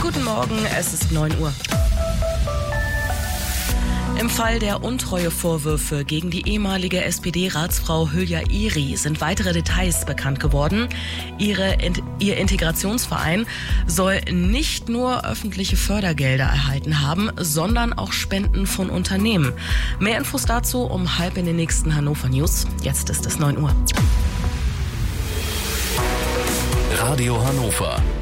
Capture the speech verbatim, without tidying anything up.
Guten Morgen, es ist neun Uhr. Im Fall der Untreuevorwürfe gegen die ehemalige S P D-Ratsfrau Hülya Iri sind weitere Details bekannt geworden. Ihre, ihr Integrationsverein soll nicht nur öffentliche Fördergelder erhalten haben, sondern auch Spenden von Unternehmen. Mehr Infos dazu um halb in den nächsten Hannover News. Jetzt ist es neun Uhr. Radio Hannover.